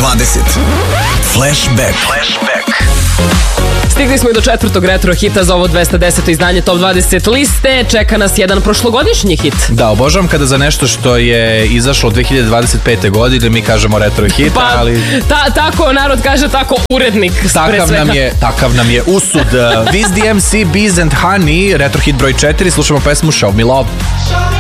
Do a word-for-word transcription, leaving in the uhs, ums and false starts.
dvadeset. Flashback. Flashback. Stigli smo i do četvrtog retro hita za ovo dvesta deseto izdanje Top dvadeset liste. Čeka nas jedan prošlogodišnji hit. Da, obožavam kada za nešto što je izašlo dvije hiljade dvadeset pete. godine mi kažemo retro hit, pa, ali... Ta, tako narod kaže, tako urednik. Takav nam, je, takav nam je usud. Viz D M C, Bees and Honey, retro hit broj četiri, slušamo pesmu Show Me Love.